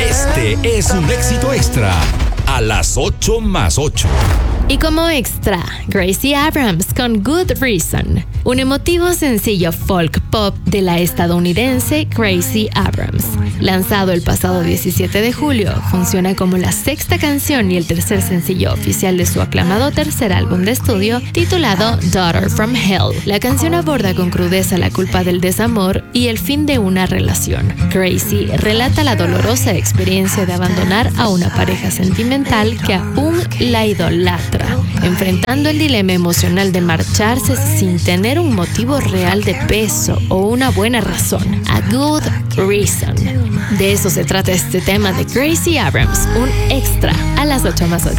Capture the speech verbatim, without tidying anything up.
Este es un éxito extra a las ocho más ocho. Y como extra, Gracie Abrams con Good Reason, un emotivo sencillo folk pop de la estadounidense Gracie Abrams. Lanzado el pasado diecisiete de julio, funciona como la sexta canción y el tercer sencillo oficial de su aclamado tercer álbum de estudio, titulado Daughter from Hell. La canción aborda con crudeza la culpa del desamor y el fin de una relación. Gracie relata la dolorosa experiencia de abandonar a una pareja sentimental que aún la idolatra, enfrentando el dilema emocional de marcharse sin tener un motivo real de peso o una buena razón. A Good Reason. De eso se trata este tema de Gracie Abrams, un extra a las ocho más ocho.